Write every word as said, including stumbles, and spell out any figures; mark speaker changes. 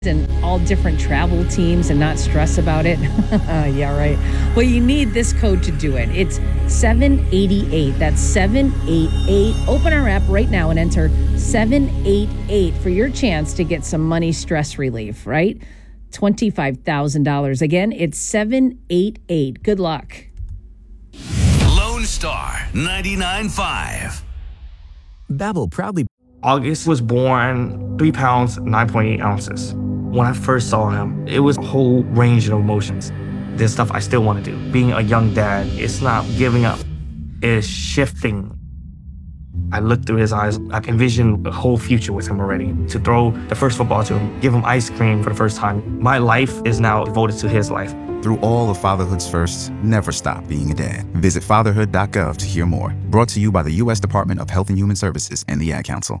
Speaker 1: and all different travel teams and not stress about it? Yeah, right. Well, you need this code to do it. It's seven eighty-eight. That's seven eighty-eight. Open our app right now and enter seven eighty-eight for your chance to get some money stress relief, right? twenty-five thousand dollars. Again, it's seven eighty-eight. Good luck.
Speaker 2: Lone Star ninety-nine point five.
Speaker 3: Babbel proudly.
Speaker 4: August was born three pounds, nine point eight ounces. When I first saw him, it was a whole range of emotions. There's stuff I still want to do. Being a young dad, it's not giving up. It's shifting. I looked through his eyes. I envisioned a whole future with him already. To throw the first football to him, give him ice cream for the first time. My life is now devoted to his life.
Speaker 5: Through all of fatherhood's firsts, never stop being a dad. Visit fatherhood dot gov to hear more. Brought to you by the U S Department of Health and Human Services and the Ad Council.